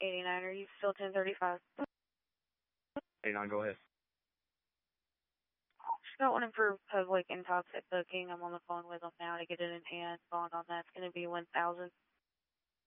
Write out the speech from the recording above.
89, are you still 1035? 89, go ahead. Just got one for public intoxic booking. I'm on the phone with them now to get it in hand. Bond on that's going to be 1,000.